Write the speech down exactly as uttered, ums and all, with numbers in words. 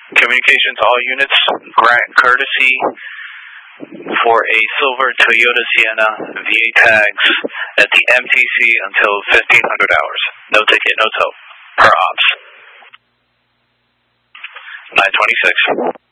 Communication to all units, grant courtesy for a silver Toyota Sienna V A tags at the M T C until fifteen hundred hours. No ticket, no tow. Per ops. nine twenty-six.